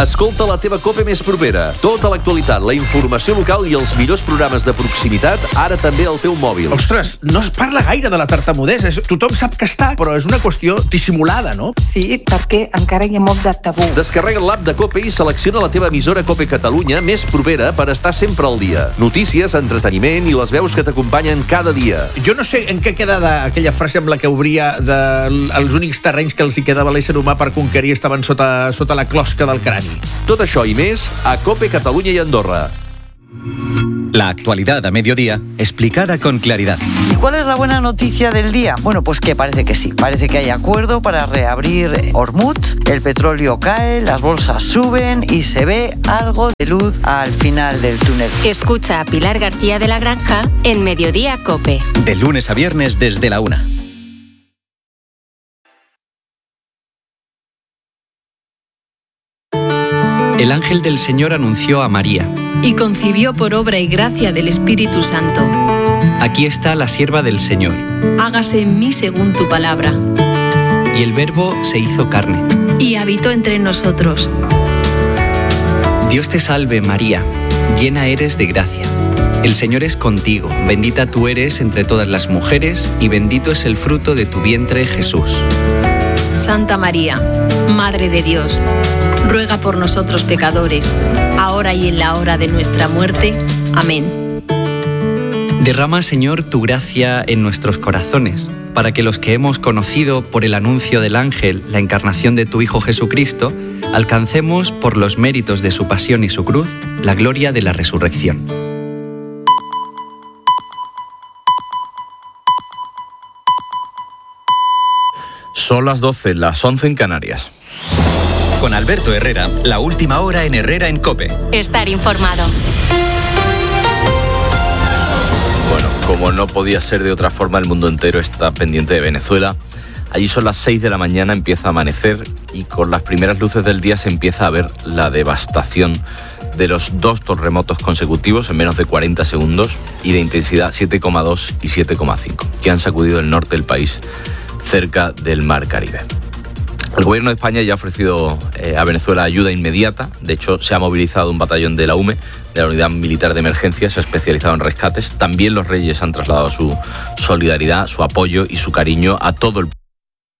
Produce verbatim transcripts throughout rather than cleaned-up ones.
Escolta la teva COPE més propera. Tota l'actualitat, la informació local i els millors programes de proximitat, ara també al teu mòbil. Ostres, no es parla gaire de la tartamudesa. És, tothom sap que està, però és una qüestió dissimulada, no? Sí, perquè encara hi ha molt de tabú. Descarrega l'app de COPE i selecciona la teva emissora COPE Catalunya més propera per estar sempre al dia. Notícies, entreteniment i les veus que t'acompanyen cada dia. Jo no sé en què queda aquella frase amb la que obria de els únics terrenys que els hi quedava a l'ésser humà per conquerir estaven sota, sota la closca del crani. Tot això i més a COPE Catalunya i Andorra. La actualidad a mediodía, explicada con claridad. ¿Y cuál es la buena noticia del día? Bueno, pues que parece que sí. Parece que hay acuerdo para reabrir Hormuz, el petróleo cae, las bolsas suben y se ve algo de luz al final del túnel. Escucha a Pilar García de la Granja en Mediodía COPE. De lunes a viernes desde la una. El ángel del Señor anunció a María. Y concibió por obra y gracia del Espíritu Santo. Aquí está la sierva del Señor. Hágase en mí según tu palabra. Y el Verbo se hizo carne. Y habitó entre nosotros. Dios te salve, María, llena eres de gracia. El Señor es contigo, bendita tú eres entre todas las mujeres, y bendito es el fruto de tu vientre, Jesús. Santa María, Madre de Dios, ruega por nosotros pecadores, ahora y en la hora de nuestra muerte. Amén. Derrama, Señor, tu gracia en nuestros corazones, para que los que hemos conocido por el anuncio del ángel la encarnación de tu Hijo Jesucristo, alcancemos, por los méritos de su pasión y su cruz, la gloria de la resurrección. Son las doce, las once en Canarias. Con Alberto Herrera, la última hora en Herrera en COPE. Estar informado. Bueno, como no podía ser de otra forma, el mundo entero está pendiente de Venezuela. Allí son las seis de la mañana, empieza a amanecer y con las primeras luces del día se empieza a ver la devastación de los dos terremotos consecutivos en menos de cuarenta segundos y de intensidad siete coma dos y siete coma cinco, que han sacudido el norte del país cerca del Mar Caribe. El gobierno de España ya ha ofrecido eh, a Venezuela ayuda inmediata. De hecho, se ha movilizado un batallón de la U M E, de la Unidad Militar de Emergencias, especializado en rescates. También los Reyes han trasladado su solidaridad, su apoyo y su cariño a todo el país.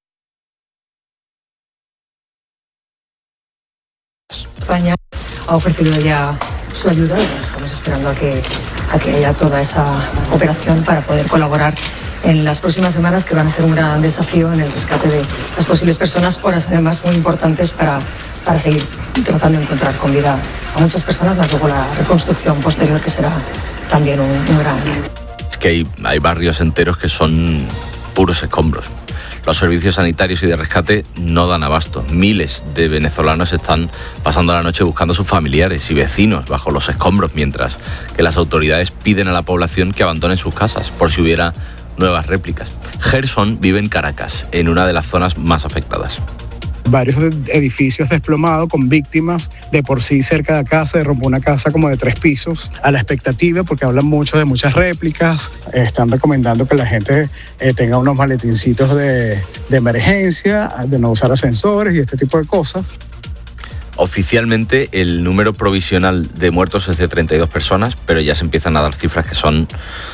España ha ofrecido ya su ayuda. Estamos esperando a que, a que haya toda esa operación para poder colaborar en las próximas semanas, que van a ser un gran desafío en el rescate de las posibles personas, horas además muy importantes para, para seguir tratando de encontrar con vida a muchas personas, más luego la reconstrucción posterior, que será también un, un gran... Es que hay, hay barrios enteros que son puros escombros. Los servicios sanitarios y de rescate no dan abasto. Miles de venezolanos están pasando la noche buscando a sus familiares y vecinos bajo los escombros, mientras que las autoridades piden a la población que abandonen sus casas por si hubiera nuevas réplicas. Gerson vive en Caracas, en una de las zonas más afectadas. Varios edificios desplomados con víctimas de por sí cerca de acá. Se rompió una casa como de tres pisos a la expectativa, porque hablan mucho de muchas réplicas. Están recomendando que la gente eh, tenga unos maletincitos de, de emergencia, de no usar ascensores y este tipo de cosas. Oficialmente el número provisional de muertos es de treinta y dos personas, pero ya se empiezan a dar cifras que son...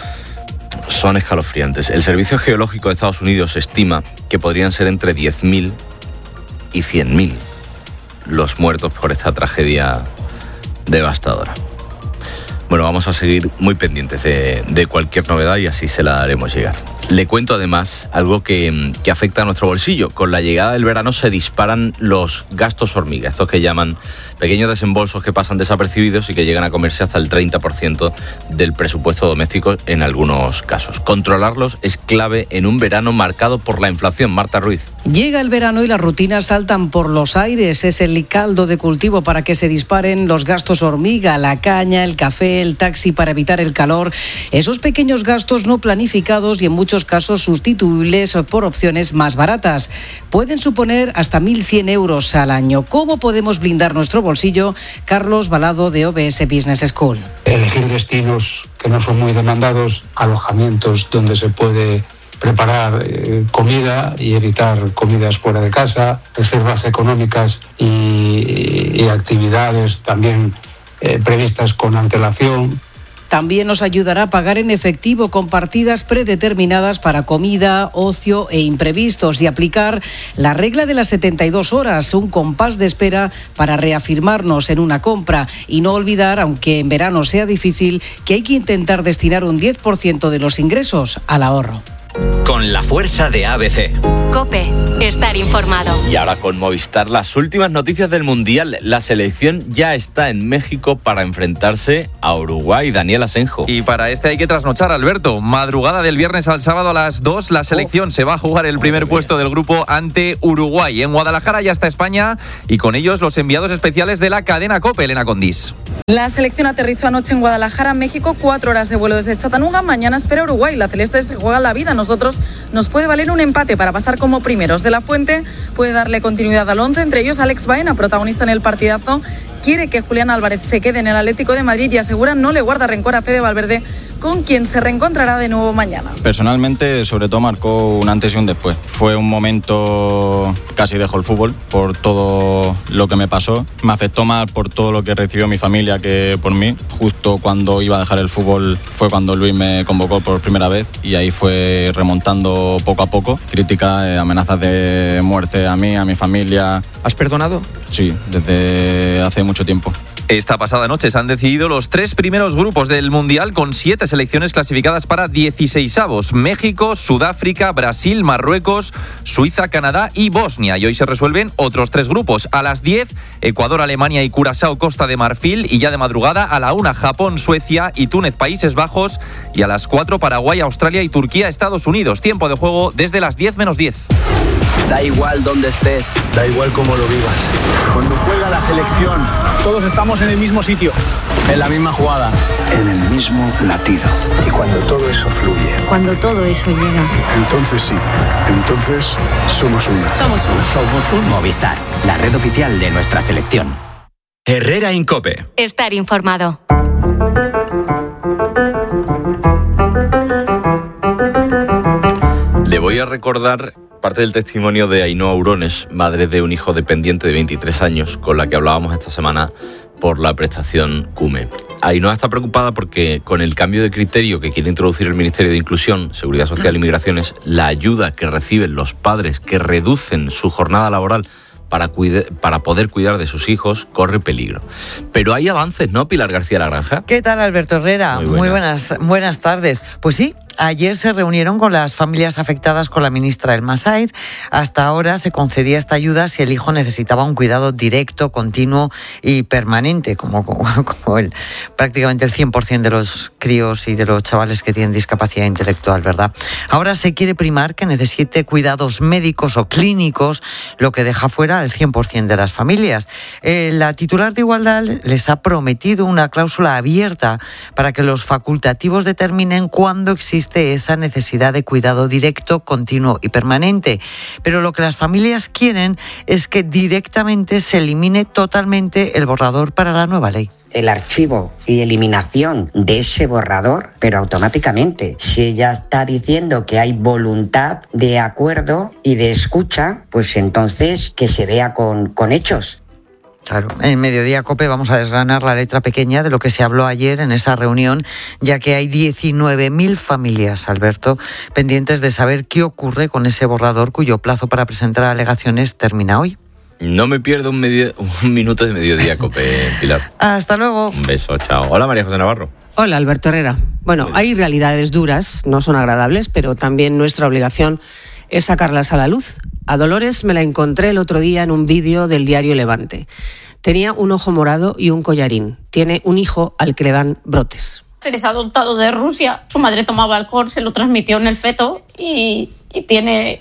son escalofriantes. El Servicio Geológico de Estados Unidos estima que podrían ser entre diez mil y cien mil los muertos por esta tragedia devastadora. Bueno, vamos a seguir muy pendientes de, de cualquier novedad y así se la haremos llegar. Le cuento además algo que, que afecta a nuestro bolsillo. Con la llegada del verano se disparan los gastos hormiga, estos que llaman pequeños desembolsos que pasan desapercibidos y que llegan a comerse hasta el treinta por ciento del presupuesto doméstico en algunos casos. Controlarlos es clave en un verano marcado por la inflación. Marta Ruiz. Llega el verano y las rutinas saltan por los aires. Es el caldo de cultivo para que se disparen los gastos hormiga, la caña, el café, el taxi para evitar el calor. Esos pequeños gastos no planificados y en muchos casos sustituibles por opciones más baratas. Pueden suponer hasta mil cien euros al año. ¿Cómo podemos blindar nuestro bolsillo? Carlos Balado, de O B S Business School. Elegir destinos que no son muy demandados, alojamientos donde se puede preparar eh, comida y evitar comidas fuera de casa, reservas económicas y, y actividades también eh, previstas con antelación. También nos ayudará a pagar en efectivo con partidas predeterminadas para comida, ocio e imprevistos y aplicar la regla de las setenta y dos horas, un compás de espera para reafirmarnos en una compra y no olvidar, aunque en verano sea difícil, que hay que intentar destinar un diez por ciento de los ingresos al ahorro. Con la fuerza de A B C. COPE. Estar informado. Y ahora con Movistar, las últimas noticias del Mundial. La selección ya está en México para enfrentarse a Uruguay. Daniel Asenjo. Y para este hay que trasnochar, Alberto. Madrugada del viernes al sábado a las dos, la selección oh. se va a jugar el primer puesto del grupo ante Uruguay. En Guadalajara ya está España y con ellos los enviados especiales de la cadena COPE, Elena Condís. La selección aterrizó anoche en Guadalajara, México, cuatro horas de vuelo desde Chattanooga. Mañana espera Uruguay. La celeste se juega la vida. Nosotros nos puede valer un empate para pasar como primeros. De la Fuente puede darle continuidad al once, entre ellos Alex Baena, protagonista en el partidazo. Quiere que Julián Álvarez se quede en el Atlético de Madrid y asegura no le guarda rencor a Fede Valverde, con quien se reencontrará de nuevo mañana. Personalmente, sobre todo, marcó un antes y un después. Fue un momento, casi dejo el fútbol por todo lo que me pasó. Me afectó más por todo lo que recibió mi familia que por mí. Justo cuando iba a dejar el fútbol fue cuando Luis me convocó por primera vez y ahí fue remontando poco a poco. Críticas, eh, amenazas de muerte a mí, a mi familia. ¿Has perdonado? Sí, desde hace mucho tiempo. Esta pasada noche se han decidido los tres primeros grupos del Mundial con siete selecciones clasificadas para dieciseisavos. México, Sudáfrica, Brasil, Marruecos, Suiza, Canadá y Bosnia. Y hoy se resuelven otros tres grupos. A las diez, Ecuador, Alemania y Curazao, Costa de Marfil. Y ya de madrugada a la una, Japón, Suecia y Túnez, Países Bajos. Y a las cuatro, Paraguay, Australia y Turquía, Estados Unidos. Tiempo de juego desde las diez menos diez. Da igual dónde estés, da igual cómo lo vivas. Cuando juega la selección, todos estamos en el mismo sitio, en la misma jugada, en el mismo latido. Y cuando todo eso fluye, cuando todo eso llega, entonces sí, entonces somos uno. Somos uno. Somos un Movistar, la red oficial de nuestra selección. Herrera en COPE. Estar informado. Le voy a recordar parte del testimonio de Ainhoa Urones, madre de un hijo dependiente de veintitrés años, con la que hablábamos esta semana por la prestación CUME. Ainhoa está preocupada porque con el cambio de criterio que quiere introducir el Ministerio de Inclusión, Seguridad Social y Migraciones, la ayuda que reciben los padres que reducen su jornada laboral para, cuide, para poder cuidar de sus hijos corre peligro. Pero hay avances, ¿no, Pilar García La Granja? ¿Qué tal, Alberto Herrera? Muy buenas. Muy buenas, buenas tardes. Pues sí. Ayer se reunieron con las familias afectadas con la ministra Elma Said. Hasta ahora se concedía esta ayuda si el hijo necesitaba un cuidado directo, continuo y permanente, como, como, como el, prácticamente el cien por ciento de los críos y de los chavales que tienen discapacidad intelectual, ¿verdad? Ahora se quiere primar que necesite cuidados médicos o clínicos, lo que deja fuera al cien por ciento de las familias. Eh, la titular de Igualdad les ha prometido una cláusula abierta para que los facultativos determinen cuándo existe esa necesidad de cuidado directo, continuo y permanente. Pero lo que las familias quieren es que directamente se elimine totalmente el borrador para la nueva ley. El archivo y eliminación de ese borrador, pero automáticamente. Si ella está diciendo que hay voluntad de acuerdo y de escucha, pues entonces que se vea con, con hechos. Claro, en Mediodía COPE vamos a desgranar la letra pequeña de lo que se habló ayer en esa reunión, ya que hay diecinueve mil familias, Alberto, pendientes de saber qué ocurre con ese borrador cuyo plazo para presentar alegaciones termina hoy. No me pierdo un, medio, un minuto de Mediodía COPE, Pilar. Hasta luego. Un beso, chao. Hola, María José Navarro. Hola, Alberto Herrera. Bueno, hay realidades duras, no son agradables, pero también nuestra obligación es sacarlas a la luz. A Dolores me la encontré el otro día en un vídeo del diario Levante. Tenía un ojo morado y un collarín. Tiene un hijo al que le dan brotes. Es adoptado de Rusia. Su madre tomaba alcohol, se lo transmitió en el feto y, y tiene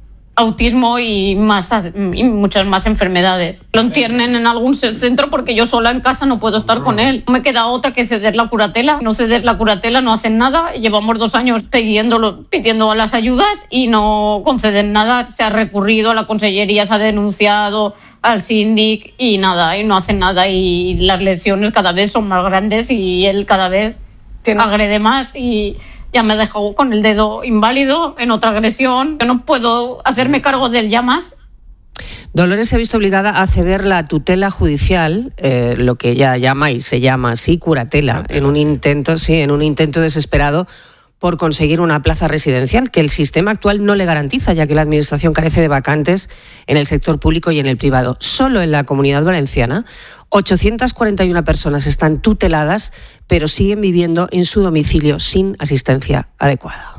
autismo y, más, y muchas más enfermedades. Lo entiernen en algún centro porque yo sola en casa no puedo estar con él. No me queda otra que ceder la curatela. No ceder la curatela, no hacen nada. Llevamos dos años pidiéndolo, pidiendo las ayudas y no conceden nada. Se ha recurrido a la consellería, se ha denunciado al síndic y nada, y no hacen nada. Y las lesiones cada vez son más grandes y él cada vez agrede más y ya me ha dejado con el dedo inválido en otra agresión. Yo no puedo hacerme cargo de él ya más. Dolores se ha visto obligada a ceder la tutela judicial, eh, lo que ella llama y se llama así curatela, en un intento, sí, en un intento desesperado por conseguir una plaza residencial que el sistema actual no le garantiza, ya que la Administración carece de vacantes en el sector público y en el privado. Solo en la Comunidad Valenciana, ochocientas cuarenta y una personas están tuteladas, pero siguen viviendo en su domicilio sin asistencia adecuada.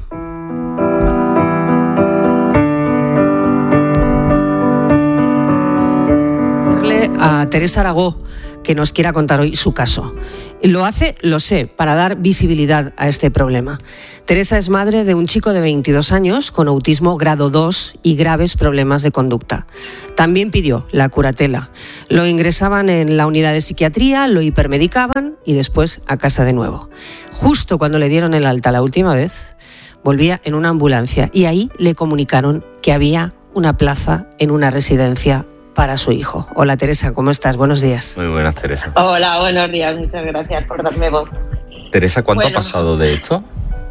A Teresa Aragó, que nos quiera contar hoy su caso. Lo hace, lo sé, para dar visibilidad a este problema. Teresa es madre de un chico de veintidós años con autismo grado dos y graves problemas de conducta. También pidió la curatela. Lo ingresaban en la unidad de psiquiatría, lo hipermedicaban y después a casa de nuevo. Justo cuando le dieron el alta la última vez, volvía en una ambulancia y ahí le comunicaron que había una plaza en una residencia para su hijo. Hola Teresa, ¿cómo estás? Buenos días. Muy buenas, Teresa. Hola, buenos días, muchas gracias por darme voz. Teresa, ¿cuánto bueno, ha pasado de esto?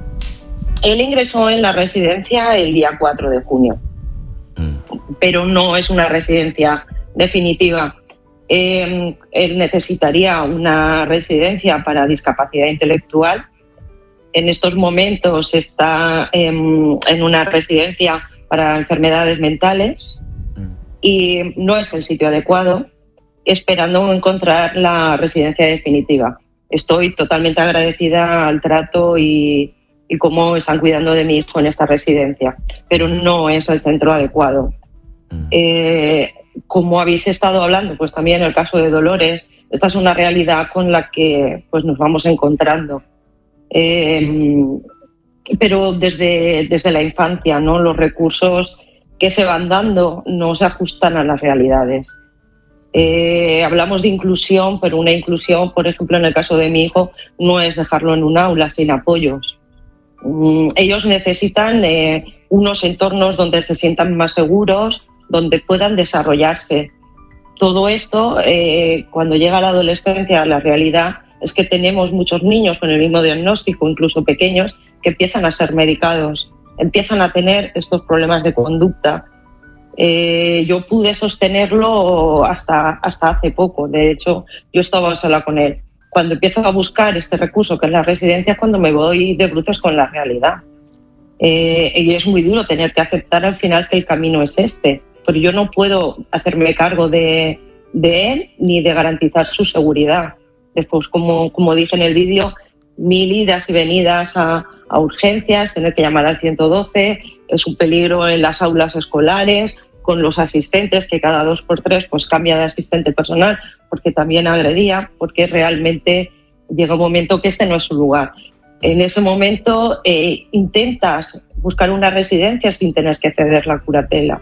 Él ingresó en la residencia el día cuatro de junio, mm. pero no es una residencia definitiva. Eh, él necesitaría una residencia para discapacidad intelectual. En estos momentos está eh, en una residencia para enfermedades mentales y no es el sitio adecuado, esperando encontrar la residencia definitiva. Estoy totalmente agradecida al trato y, y cómo están cuidando de mi hijo en esta residencia, pero no es el centro adecuado. Mm. Eh, como habéis estado hablando, pues también en el caso de Dolores, esta es una realidad con la que pues, nos vamos encontrando. Eh, pero desde, desde la infancia, ¿no? Los recursos que se van dando no se ajustan a las realidades. Eh, hablamos de inclusión, pero una inclusión, por ejemplo, en el caso de mi hijo, no es dejarlo en un aula sin apoyos. Mm, ellos necesitan eh, unos entornos donde se sientan más seguros, donde puedan desarrollarse. Todo esto, eh, cuando llega la adolescencia, la realidad es que tenemos muchos niños con el mismo diagnóstico, incluso pequeños, que empiezan a ser medicados, empiezan a tener estos problemas de conducta. Eh, yo pude sostenerlo hasta, hasta hace poco. De hecho, yo estaba sola con él. Cuando empiezo a buscar este recurso, que es la residencia, es cuando me voy de bruces con la realidad. Eh, y es muy duro tener que aceptar al final que el camino es este. Pero yo no puedo hacerme cargo de, de él ni de garantizar su seguridad. Después, como, como dije en el vídeo, mil idas y venidas a, a urgencias, tener que llamar al ciento doce, es un peligro en las aulas escolares, con los asistentes, que cada dos por tres pues cambia de asistente personal, porque también agredía, porque realmente llega un momento que este no es su lugar. En ese momento eh, intentas buscar una residencia sin tener que ceder la curatela.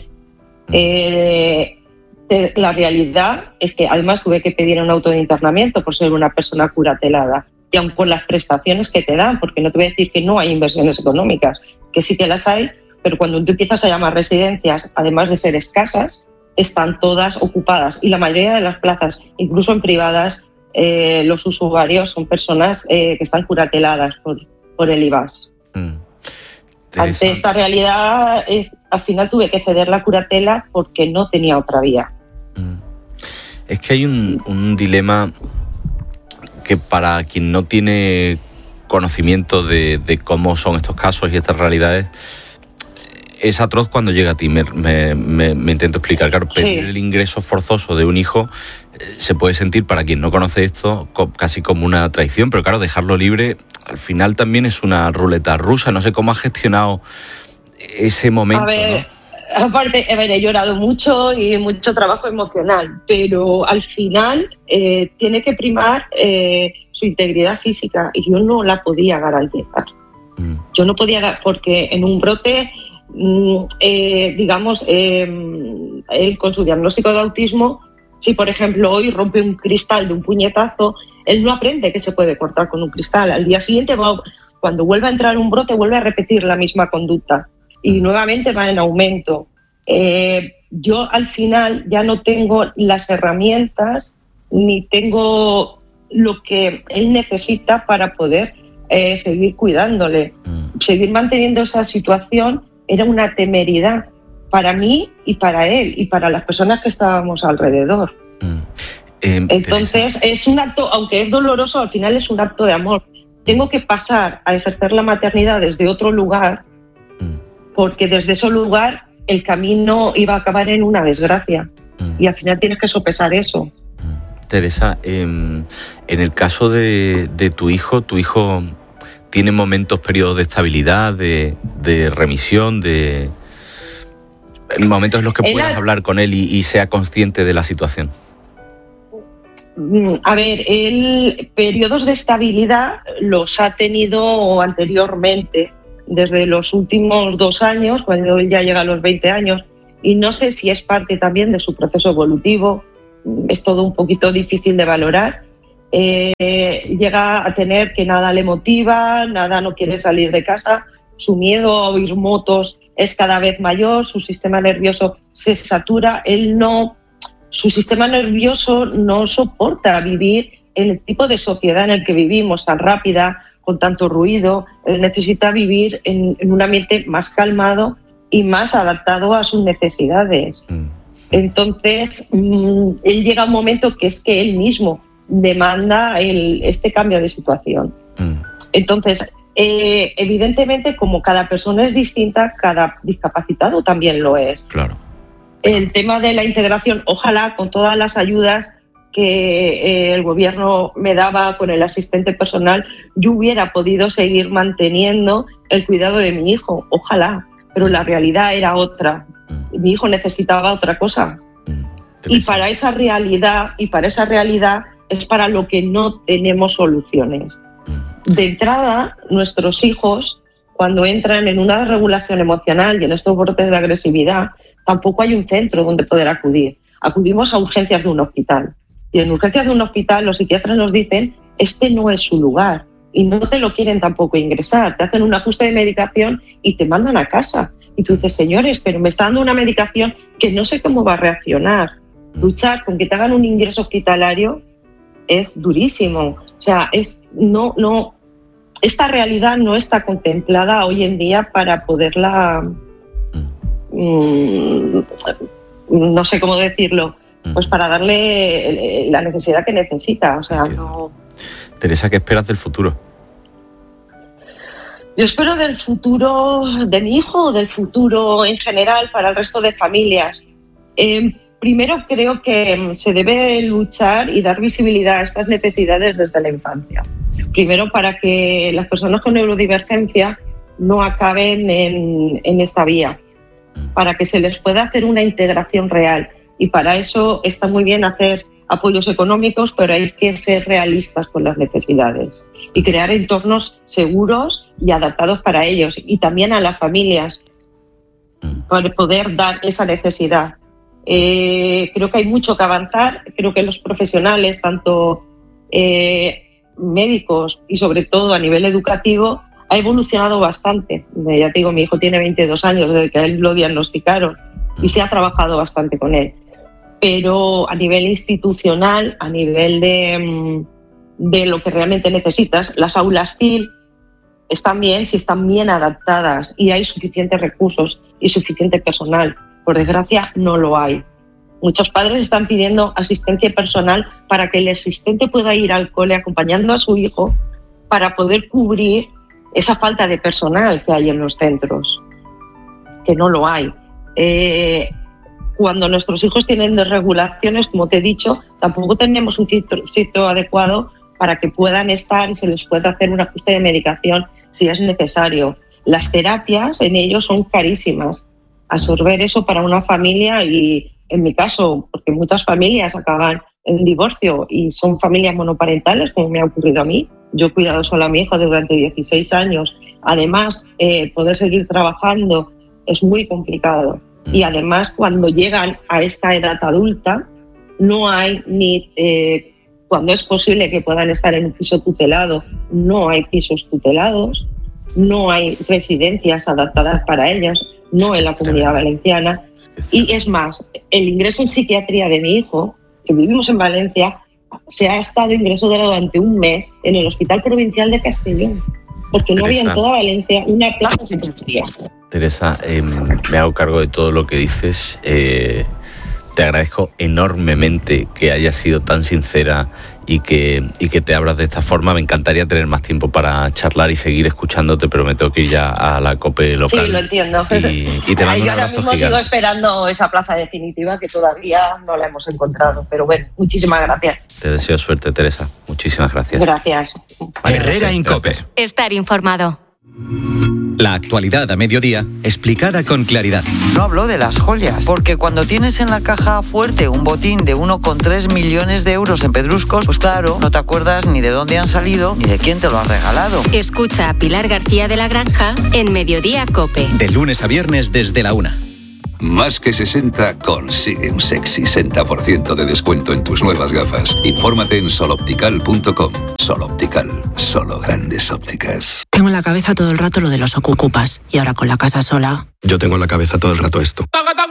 Eh, la realidad es que además tuve que pedir un auto de internamiento por ser una persona curatelada. Y aun por las prestaciones que te dan, porque no te voy a decir que no hay inversiones económicas, que sí que las hay, pero cuando tú empiezas a llamar residencias, además de ser escasas, están todas ocupadas. Y la mayoría de las plazas, incluso en privadas, eh, los usuarios son personas eh, que están curateladas por, por el I V A S. Mm. Ante esta realidad, eh, al final tuve que ceder la curatela porque no tenía otra vía. Mm. Es que hay un, un dilema que para quien no tiene conocimiento de, de cómo son estos casos y estas realidades, es atroz cuando llega a ti. Me, me, me, me intento explicar. Claro, pedir sí. el ingreso forzoso de un hijo eh, se puede sentir, para quien no conoce esto, co- casi como una traición, pero claro, dejarlo libre al final también es una ruleta rusa. No sé cómo has gestionado ese momento, a ver, ¿no? Aparte, a ver, he llorado mucho y mucho trabajo emocional, pero al final eh, tiene que primar eh, su integridad física y yo no la podía garantizar. Mm. Yo no podía, porque en un brote, mm, eh, digamos, eh, él con su diagnóstico de autismo, si por ejemplo hoy rompe un cristal de un puñetazo, él no aprende que se puede cortar con un cristal. Al día siguiente, va, cuando vuelve a entrar un brote, vuelve a repetir la misma conducta. Y nuevamente va en aumento. Eh, yo al final ya no tengo las herramientas ni tengo lo que él necesita para poder eh, seguir cuidándole. Mm. Seguir manteniendo esa situación era una temeridad para mí y para él y para las personas que estábamos alrededor. Eh, Entonces, Teresa. es un acto, aunque es doloroso, al final es un acto de amor. Tengo que pasar a ejercer la maternidad desde otro lugar, porque desde ese lugar el camino iba a acabar en una desgracia. Y al final tienes que sopesar eso. Teresa, eh, en el caso de, de tu hijo, tu hijo tiene momentos, periodos de estabilidad, de, de remisión, de momentos en los que Él puedas ha- hablar con él y, y sea consciente de la situación. Mm, A ver, él periodos de estabilidad los ha tenido anteriormente, desde los últimos dos años, cuando él ya llega a los veinte años, y no sé si es parte también de su proceso evolutivo, es todo un poquito difícil de valorar. Eh, llega a tener que nada le motiva, nada no quiere salir de casa, su miedo a oír motos es cada vez mayor, su sistema nervioso se satura, él no, su sistema nervioso no soporta vivir en el tipo de sociedad en el que vivimos, tan rápida, con tanto ruido. Él necesita vivir en, en un ambiente más calmado y más adaptado a sus necesidades. Entonces, mmm, él llega a un momento que es que él mismo demanda el, este cambio de situación. Entonces, eh, evidentemente, como cada persona es distinta, cada discapacitado también lo es. Claro. El tema de la integración, ojalá con todas las ayudas que eh, el gobierno me daba con el asistente personal, yo hubiera podido seguir manteniendo el cuidado de mi hijo, ojalá, pero la realidad era otra. Mi hijo necesitaba otra cosa. Y para esa realidad, y para esa realidad es para lo que no tenemos soluciones. De entrada, nuestros hijos, cuando entran en una desregulación emocional y en estos brotes de agresividad, tampoco hay un centro donde poder acudir. Acudimos a urgencias de un hospital. Y en urgencias de un hospital los psiquiatras nos dicen, este no es su lugar. Y no te lo quieren tampoco ingresar. Te hacen un ajuste de medicación y te mandan a casa. Y tú dices, señores, pero me está dando una medicación que no sé cómo va a reaccionar. Luchar con que te hagan un ingreso hospitalario es durísimo. O sea, es, no, no, esta realidad no está contemplada hoy en día para poderla... Mmm, no sé cómo decirlo, pues para darle la necesidad que necesita. O sea, no... Teresa, ¿qué esperas del futuro? Yo espero del futuro de mi hijo o del futuro en general para el resto de familias. Eh, primero creo que se debe luchar y dar visibilidad a estas necesidades desde la infancia. Primero para que las personas con neurodivergencia no acaben en, en esta vía, para que se les pueda hacer una integración real. Y para eso está muy bien hacer apoyos económicos, pero hay que ser realistas con las necesidades y crear entornos seguros y adaptados para ellos y también a las familias para poder dar esa necesidad. Eh, creo que hay mucho que avanzar, creo que los profesionales, tanto eh, médicos y sobre todo a nivel educativo, ha evolucionado bastante. Ya te digo, mi hijo tiene veintidós años desde que a él lo diagnosticaron y se ha trabajado bastante con él. Pero a nivel institucional, a nivel de, de lo que realmente necesitas, las aulas T I L están bien si están bien adaptadas y hay suficientes recursos y suficiente personal. Por desgracia, no lo hay. Muchos padres están pidiendo asistencia personal para que el asistente pueda ir al cole acompañando a su hijo para poder cubrir esa falta de personal que hay en los centros, que no lo hay. Eh, cuando nuestros hijos tienen desregulaciones, como te he dicho, tampoco tenemos un sitio, sitio adecuado para que puedan estar y se les pueda hacer un ajuste de medicación si es necesario. Las terapias en ellos son carísimas. Absorber eso para una familia y, en mi caso, porque muchas familias acaban en divorcio y son familias monoparentales, como me ha ocurrido a mí. Yo he cuidado sola a mi hija durante dieciséis años. Además, eh, poder seguir trabajando es muy complicado. Y además, cuando llegan a esta edad adulta, no hay ni... Eh, cuando es posible que puedan estar en un piso tutelado, no hay pisos tutelados, no hay residencias adaptadas para ellas, no en la Comunidad Valenciana. Y es más, el ingreso en psiquiatría de mi hijo, que vivimos en Valencia, se ha estado ingresado durante un mes en el Hospital Provincial de Castellón. porque no Teresa. había en toda Valencia una plaza psicología. Teresa, eh, me hago cargo de todo lo que dices. Eh, te agradezco enormemente que hayas sido tan sincera y que, y que te abras de esta forma. Me encantaría tener más tiempo para charlar y seguir escuchándote, pero me tengo que ir ya a la COPE local. Sí, lo entiendo. Y, y te mando Ay, un yo ahora abrazo mismo sigo gigante. esperando esa plaza definitiva que todavía no la hemos encontrado. Pero bueno, muchísimas gracias. Te deseo suerte, Teresa. Muchísimas gracias. Gracias. Herrera Incope. Estar informado. La actualidad a mediodía, explicada con claridad. No hablo de las joyas, porque cuando tienes en la caja fuerte un botín de uno coma tres millones de euros en pedruscos, pues claro, no te acuerdas ni de dónde han salido ni de quién te lo ha regalado. Escucha a Pilar García de la Granja en Mediodía Cope. De lunes a viernes desde la una. Más que sesenta consigue un sexy sesenta por ciento de descuento en tus nuevas gafas. Infórmate en soloptical punto com. Sol Optical, solo grandes ópticas. Tengo en la cabeza todo el rato lo de los ocupas y ahora con la casa sola. Yo tengo en la cabeza todo el rato esto.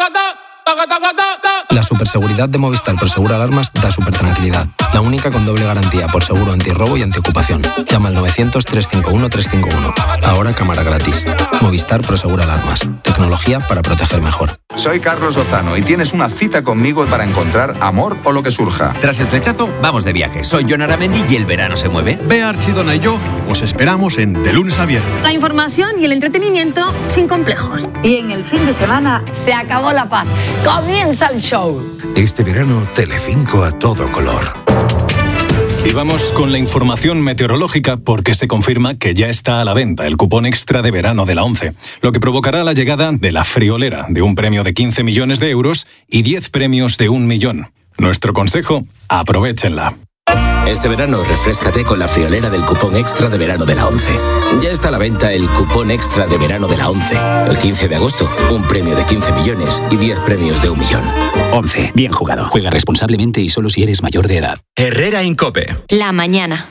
La superseguridad de Movistar Prosegura Alarmas da super tranquilidad. La única con doble garantía por seguro antirrobo y antiocupación. Llama al novecientos, trescientos cincuenta y uno, trescientos cincuenta y uno. Ahora cámara gratis. Movistar Prosegura Alarmas. Tecnología para proteger mejor. Soy Carlos Lozano y tienes una cita conmigo para encontrar amor o lo que surja. Tras el flechazo, vamos de viaje. Soy Jon Aramendi y el verano se mueve. Bea Archidona y yo os esperamos en De Lunes a Viernes. La información y el entretenimiento sin complejos. Y en el fin de semana se acabó la paz. Comienza el show. Este verano, Telecinco a todo color. Y vamos con la información meteorológica porque se confirma que ya está a la venta el cupón extra de verano de la ONCE, lo que provocará la llegada de la friolera de un premio de quince millones de euros y diez premios de un millón. Nuestro consejo, aprovéchenla. Este verano refréscate con la friolera del cupón extra de verano de la ONCE. Ya está a la venta el cupón extra de verano de la ONCE. El quince de agosto, un premio de quince millones y diez premios de un millón. ONCE, bien jugado. Juega responsablemente y solo si eres mayor de edad. Herrera Incope. La mañana.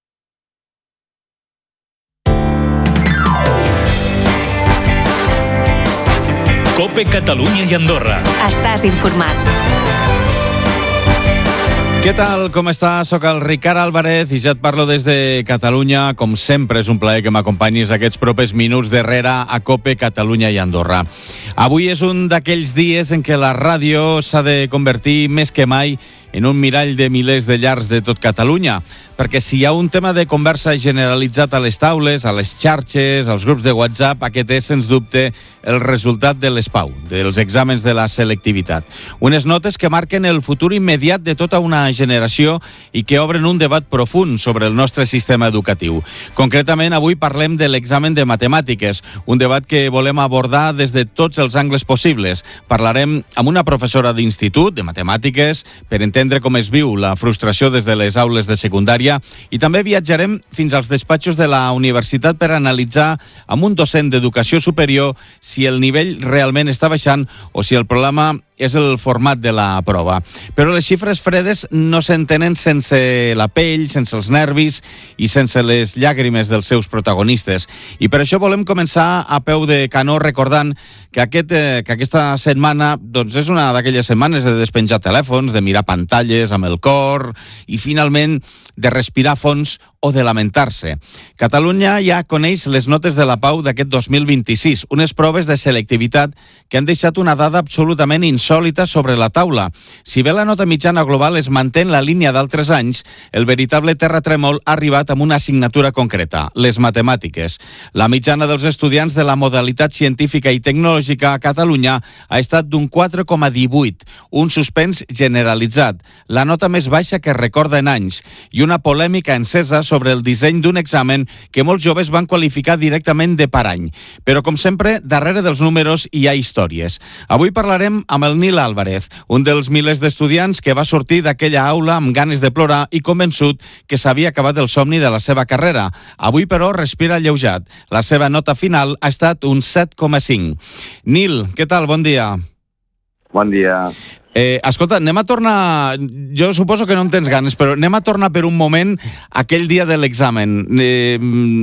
Cope Catalunya i Andorra. Estàs informat. Què tal, com està? Soc el Ricard Álvarez i ja et parlo des de Catalunya. Com sempre, és un plaer que m'acompanyis aquests propers minuts d'Herrera a Cope Catalunya i Andorra. Avui és un d'aquells dies en què la ràdio s'ha de convertir més que mai en un mirall de milers de llars de tot Catalunya, perquè si hi ha un tema de conversa generalitzat a les taules, a les xarxes, als grups de WhatsApp, aquest és, sens dubte, el resultat de l'S P A U, dels exàmens de la selectivitat. Unes notes que marquen el futur immediat de tota una generació i que obren un debat profund sobre el nostre sistema educatiu. Concretament, avui parlem de l'examen de matemàtiques, un debat que volem abordar des de tots els angles possibles. Parlarem amb una professora d'institut de matemàtiques per entendre com es viu la frustració des de les aules de secundària i també viatjarem fins als despatxos de la universitat per analitzar amb un docent d'educació superior si el nivell realment està baixant o si el problema és el format de la prova. Però les xifres fredes no s'entenen sense la pell, sense els nervis i sense les llàgrimes dels seus protagonistes. I per això volem començar a peu de canó recordant que, aquest, eh, que aquesta setmana doncs és una d'aquelles setmanes de despenjar telèfons, de mirar pantalles amb el cor i finalment de respirar fons o de lamentar-se. Catalunya ja coneix les notes de la Pau d'aquest dos mil vint-i-sis, unes proves de selectivitat que han deixat una dada absolutament insòlita sobre la taula. Si bé la nota mitjana global es manté en la línia d'altres anys, el veritable terratrèmol ha arribat amb una assignatura concreta, les matemàtiques. La mitjana dels estudiants de la modalitat científica i tecnològica a Catalunya ha estat d'un quatre coma divuit, un suspens generalitzat, la nota més baixa que es recorda en anys, i una polèmica encesa sobre el disseny d'un examen que molts joves van qualificar directament de parany. Però, com sempre, darrere dels números hi ha històries. Avui parlarem amb el Nil Álvarez, un dels milers d'estudiants que va sortir d'aquella aula amb ganes de plorar i convençut que s'havia acabat el somni de la seva carrera. Avui, però, respira alleujat. La seva nota final ha estat un set coma cinc. Nil, què tal? Bon dia. Bon dia. Eh, escolta, anem a tornar... Jo suposo que no en tens ganes, però anem a tornar per un moment aquell dia de l'examen. Eh,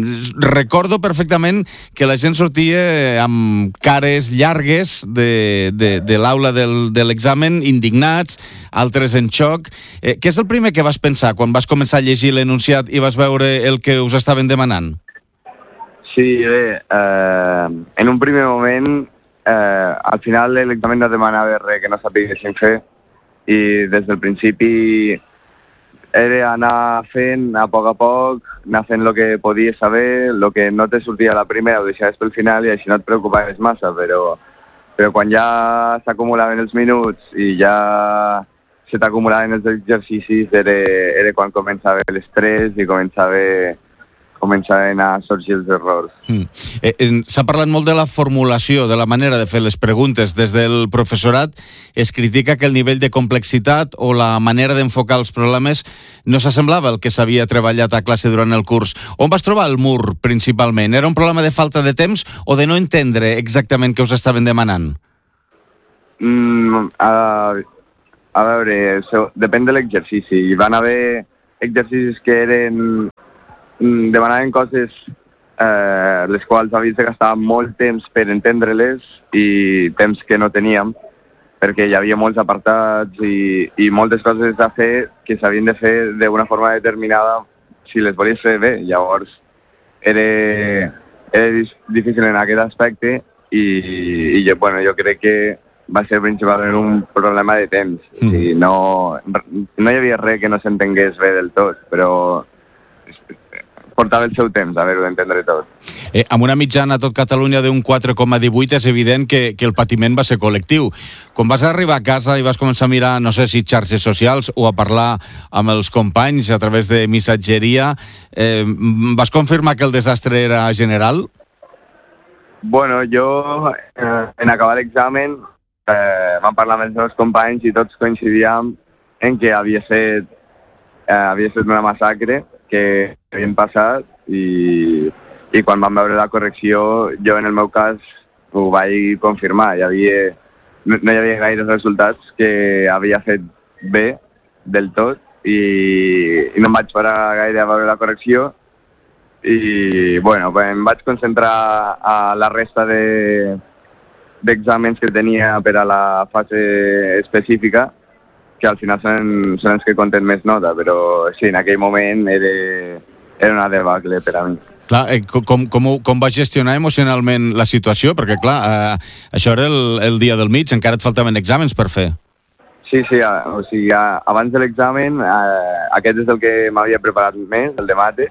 recordo perfectament que la gent sortia amb cares llargues de, de, de l'aula del, de l'examen, indignats, altres en xoc. Eh, què és el primer que vas pensar quan vas començar a llegir l'enunciat i vas veure el que us estaven demanant? Sí, bé, eh, en un primer moment, eh, al final l'examen no demanava res que no sapiguessin fer i des del principi era anar fent a poc a poc, anar fent el que podies saber, el que no te sortia a la primera ho deixaves pel final i així no et preocupaves massa, però, però quan ja s'acumulaven els minuts i ja se t'acumulaven els exercicis era, era quan començava l'estrès i començava començaven a sorgir els errors. Mm. Eh, eh, S'ha parlat molt de la formulació, de la manera de fer les preguntes. Des del professorat es critica que el nivell de complexitat o la manera d'enfocar els problemes no s'assemblava al que s'havia treballat a classe durant el curs. On vas trobar el mur, principalment? Era un problema de falta de temps o de no entendre exactament què us estaven demanant? Mm, a, a veure, so, depèn de l'exercici. Hi van haver exercicis que eren demanaven coses eh, les quals havies de gastar molt temps per entendre-les i temps que no teníem perquè hi havia molts apartats i, i moltes coses a fer que s'havien de fer d'una forma determinada si les volies fer bé. Llavors era, era difícil en aquest aspecte i, i bueno, jo crec que va ser principalment un problema de temps. Mm. I no, no hi havia res que no s'entengués bé del tot, però portava el seu temps a haver-ho d'entendre tot. Eh, amb una mitjana a tot Catalunya d'un quatre coma divuit és evident que, que el patiment va ser col·lectiu. Quan vas arribar a casa i vas començar a mirar, no sé si xarxes socials o a parlar amb els companys a través de missatgeria, eh, vas confirmar que el desastre era general? Bueno, jo eh, en acabar l'examen eh, vam parlar amb els meus companys i tots coincidíem en que havia estat, eh, havia estat una massacre que havien passat i, i quan vam veure la correcció, jo en el meu cas ho vaig confirmar. Hi havia, no, no hi havia gaires resultats que havia fet bé del tot i, i no em vaig parar gaire a veure la correcció i bueno, em vaig concentrar a la resta de, d'exàmens que tenia per a la fase específica que al final són, són els que compten més nota, però sí, en aquell moment era, era una debacle per a mi. Clar, eh, com, com, com vas gestionar emocionalment la situació? Perquè, clar, eh, això era el, el dia del mig, encara et faltaven exàmens per fer. Sí, sí, a, o sigui, a, abans de l'examen, eh, aquest és el que m'havia preparat més, el de mates,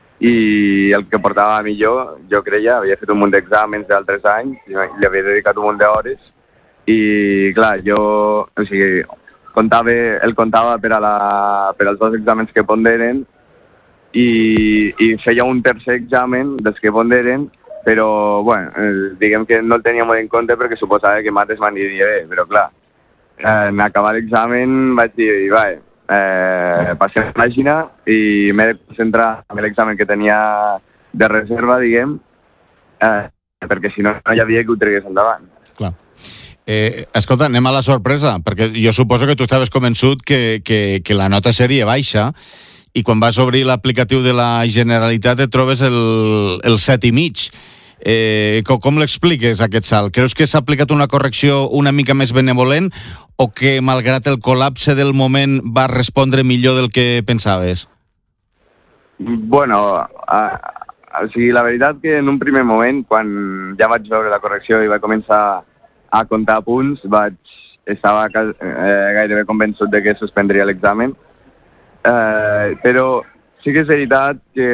i el que portava millor, jo creia, havia fet un munt d'exàmens d'altres anys, i li havia dedicat un munt d'hores, i clar, jo, o sigui, Contava, el contava per, a la, per als dos exàmens que ponderen i, i feia un tercer examen dels que ponderen, però bueno, eh, diguem que no el tenia molt en compte perquè suposava que mates m'aniria bé, però clar, eh, en acabar l'examen vaig dir, va, eh, passem pàgina i m'he de concentrar en l'examen que tenia de reserva, diguem, eh, perquè si no, no hi havia que ho tregués endavant. Clar. Eh, escolta, anem a la sorpresa, perquè jo suposo que tu estaves convençut que, que, que la nota seria baixa i quan vas obrir l'aplicatiu de la Generalitat et trobes el, el set i mig. Eh, com com l'expliques aquest salt? Creus que s'ha aplicat una correcció una mica més benevolent o que malgrat el col·lapse del moment vas respondre millor del que pensaves? Bueno, a, a, o sigui, la veritat que en un primer moment, quan ja vaig veure la correcció i vaig començar a comptar punts, vaig, estava eh, gairebé convençut de que suspendria l'examen. Eh, però sí que és veritat que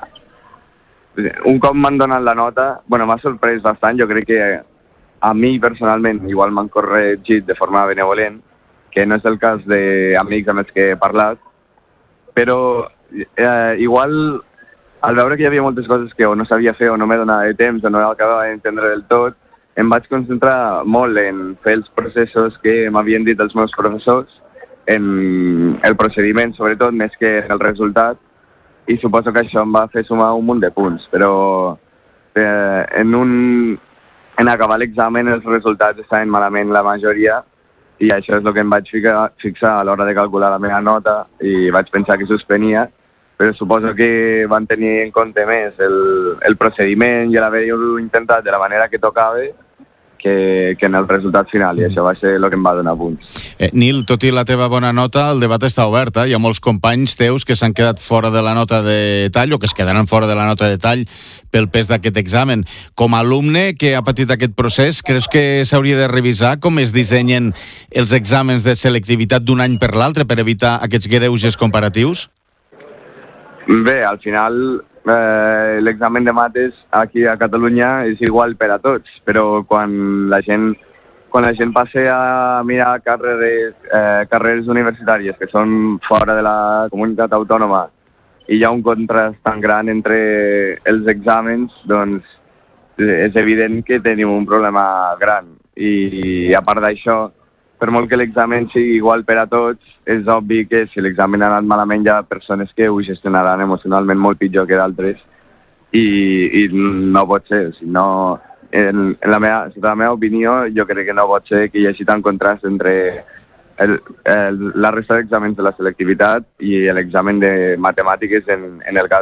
un cop m'han donat la nota, bueno, m'ha sorprès bastant, jo crec que a mi personalment igual m'han corregit de forma benevolent, que no és el cas d'amics amb els que he parlat, però eh, igual al veure que hi havia moltes coses que o no sabia fer o no m'he donat de temps o no acabava d'entendre del tot, em vaig concentrar molt en fer els processos que m'havien dit els meus professors, en el procediment sobretot, més que el resultat, i suposo que això em va fer sumar un munt de punts, però eh, en, un, en acabar l'examen els resultats estaven malament la majoria i això és el que em vaig ficar, fixar a l'hora de calcular la meva nota i vaig pensar que suspenia, però suposo que van tenir en compte més el, el procediment i l'haver-ho intentat de la manera que tocava que, que en el resultat final, i això va ser el que em va donar punts. Eh, Nil, tot i la teva bona nota, el debat està obert. Eh? Hi ha molts companys teus que s'han quedat fora de la nota de tall o que es quedaran fora de la nota de tall pel pes d'aquest examen. Com a alumne que ha patit aquest procés, creus que s'hauria de revisar com es dissenyen els exàmens de selectivitat d'un any per l'altre per evitar aquests greuges comparatius? Bé, al final eh, l'examen de mates aquí a Catalunya és igual per a tots, però quan la gent, quan la gent passa a mirar carreres, eh, carreres universitàries que són fora de la comunitat autònoma i hi ha un contrast tan gran entre els exàmens, doncs és evident que tenim un problema gran. I, i a part d'això, per molt que l'examen sigui igual per a tots, és obvi que si l'examen ha anat malament hi ha persones que ho gestionaran emocionalment molt pitjor que d'altres i, i no pot ser. Si no, en, en la meva, en la meva opinió, jo crec que no pot ser que hi hagi tant contrast entre el, el, la resta d'exàmens de la selectivitat i l'examen de matemàtiques en, en el cas